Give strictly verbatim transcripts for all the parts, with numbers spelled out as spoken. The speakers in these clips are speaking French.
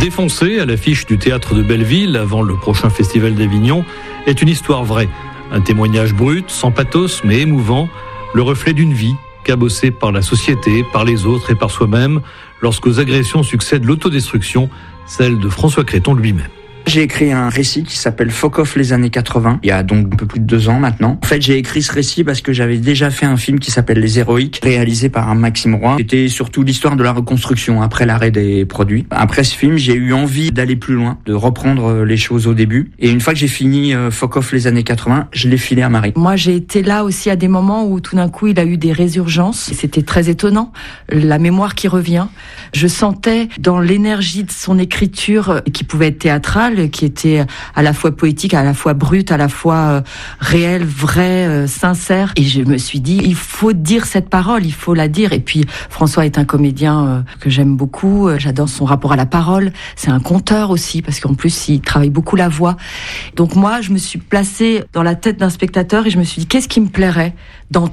Défoncé à l'affiche du théâtre de Belleville avant le prochain festival d'Avignon est une histoire vraie. Un témoignage brut, sans pathos mais émouvant, le reflet d'une vie cabossée par la société, par les autres et par soi-même, lorsqu'aux agressions succède l'autodestruction, celle de François Créton lui-même. J'ai écrit un récit qui s'appelle Fuck Off les années quatre-vingts, il y a donc un peu plus de deux ans maintenant. En fait, j'ai écrit ce récit parce que j'avais déjà fait un film qui s'appelle Les Héroïques, réalisé par Maxime Roy. C'était surtout l'histoire de la reconstruction après l'arrêt des produits. Après ce film, j'ai eu envie d'aller plus loin, de reprendre les choses au début. Et une fois que j'ai fini Fuck Off les années quatre-vingts, je l'ai filé à Marie. Moi, j'ai été là aussi à des moments où tout d'un coup, il a eu des résurgences. Et c'était très étonnant. La mémoire qui revient. Je sentais dans l'énergie de son écriture, qui pouvait être théâtrale, qui était à la fois poétique, à la fois brute, à la fois euh, réelle, vraie, euh, sincère. Et je me suis dit, il faut dire cette parole, il faut la dire. Et puis, François est un comédien euh, que j'aime beaucoup. J'adore son rapport à la parole. C'est un conteur aussi, parce qu'en plus, il travaille beaucoup la voix. Donc moi, je me suis placée dans la tête d'un spectateur et je me suis dit, qu'est-ce qui me plairait d'entendre ?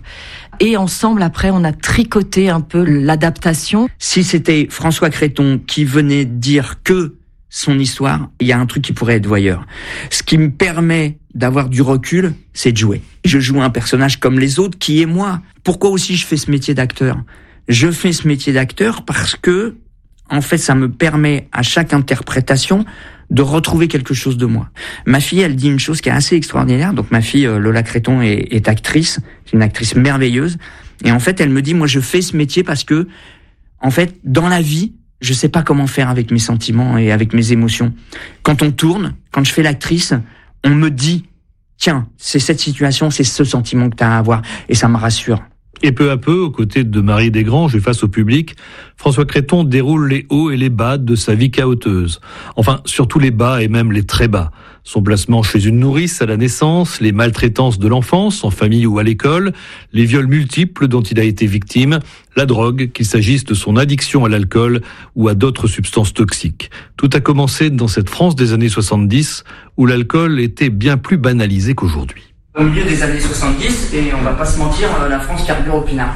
Et ensemble, après, on a tricoté un peu l'adaptation. Si c'était François Créton qui venait dire que son histoire, il y a un truc qui pourrait être voyeur. Ce qui me permet d'avoir du recul, c'est de jouer. Je joue un personnage comme les autres qui est moi. Pourquoi aussi je fais ce métier d'acteur ? Je fais ce métier d'acteur parce que, en fait, ça me permet à chaque interprétation de retrouver quelque chose de moi. Ma fille, elle dit une chose qui est assez extraordinaire. Donc ma fille, Lola Créton, est, est actrice. C'est une actrice merveilleuse. Et en fait, elle me dit, moi, je fais ce métier parce que, en fait, dans la vie, je sais pas comment faire avec mes sentiments et avec mes émotions. Quand on tourne, quand je fais l'actrice, on me dit, tiens, c'est cette situation, c'est ce sentiment que tu as à avoir. Et ça me rassure. Et peu à peu, aux côtés de Marie Desgranges et face au public, François Créton déroule les hauts et les bas de sa vie chaoteuse. Enfin, surtout les bas et même les très bas. Son placement chez une nourrice à la naissance, les maltraitances de l'enfance, en famille ou à l'école, les viols multiples dont il a été victime, la drogue, qu'il s'agisse de son addiction à l'alcool ou à d'autres substances toxiques. Tout a commencé dans cette France des années soixante-dix, où l'alcool était bien plus banalisé qu'aujourd'hui. Au milieu des années soixante-dix, et on va pas se mentir, la France carbure au pinard.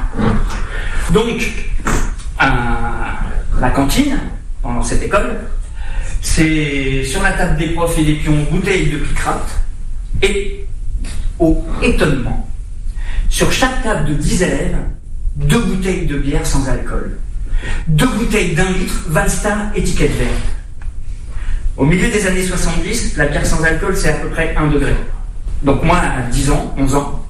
Donc, à la cantine, dans cette école, c'est sur la table des profs et des pions, bouteilles de picrate, et, au étonnement, sur chaque table de dix élèves, deux bouteilles de bière sans alcool. Deux bouteilles d'un litre, Valstar, étiquette verte. Au milieu des années soixante-dix, la bière sans alcool, c'est à peu près un degré. Donc moi, à dix ans, onze ans,